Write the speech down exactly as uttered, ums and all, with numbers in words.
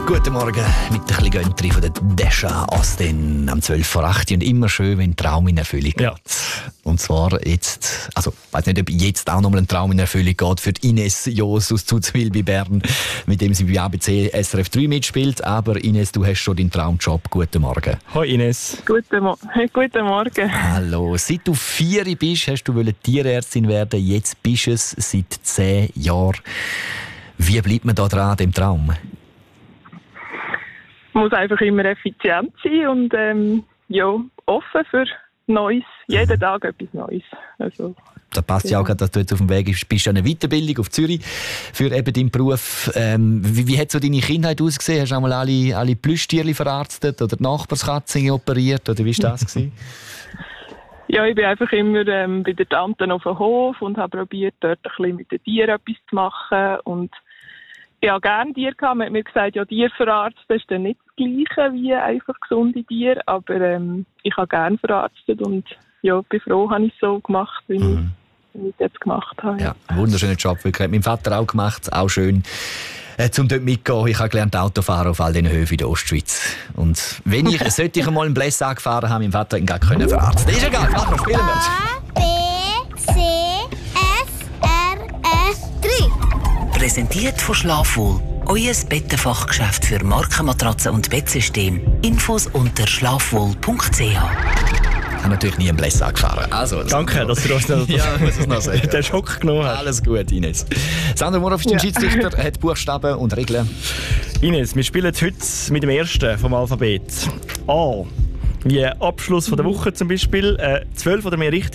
Guten Morgen mit ein bisschen Göntri von der Descha Austin am zwölf vor acht und immer schön, wenn ein Traum in Erfüllung geht. Ja. Und zwar jetzt, also ich weiss nicht, ob jetzt auch nochmal ein Traum in Erfüllung geht für Ines Jos aus Zuzwil bei Bern, mit dem sie bei A B C S R F drei mitspielt. Aber Ines, du hast schon deinen Traumjob. Guten Morgen. Hoi Ines. Guten, Mo- Guten Morgen. Hallo. Seit du vier bist, hast du wollen Tierärztin werden. Jetzt bist du es seit zehn Jahren. Wie bleibt man da dran an dem Traum? Man muss einfach immer effizient sein und ähm, ja, offen für Neues. Jeden Tag etwas Neues. Also, da passt ja auch gerade, dass du jetzt auf dem Weg bist, bist an einer Weiterbildung auf Zürich für eben deinen Beruf. Ähm, wie, wie hat so deine Kindheit ausgesehen? Hast du einmal alle, alle Plüschtierchen verarztet oder die Nachbarskatzen operiert? Oder wie war das gewesen? Ja, ich bin einfach immer ähm, bei der Tante auf dem Hof und habe probiert, dort ein bisschen mit den Tieren etwas zu machen. Und ich hatte gerne Tiere. Man hat mir gesagt, ja, Tierverarzten ist dann nicht das Gleiche wie einfach gesunde Tiere. Aber ähm, ich habe gerne verarztet und ja, bin froh, habe ich es so gemacht, wie mhm. ich es jetzt gemacht habe. Ja, ein wunderschöner Job. Wirklich. Hat mein Vater auch gemacht, auch schön. Äh, zum dort mitgehen. Ich habe gelernt Autofahren auf all diesen Höfen in der Ostschweiz. Und wenn ich, sollte ich einmal einen Bless angefahren haben, mein Vater ihn gar können verarzten. Ist egal, mach noch, spielen wir. A, B, C, S, R, S, drei. Präsentiert von Schlafwohl. Euer Bettenfachgeschäft für Markenmatratzen und Bettsystem. Infos unter schlafwohl punkt c h. Ich habe natürlich nie einen Bless angefahren. Also, Danke, dass du das noch, ja, muss es noch sagen. den Schock genommen hast. Alles gut, Ines. Sandra Murhoff ist ein Ja. Schiedsrichter, hat Buchstaben und Regeln. Ines, wir spielen heute mit dem ersten vom Alphabet. A. Wie Abschluss von der Woche zum Beispiel. Äh, zwölf oder mehr richtig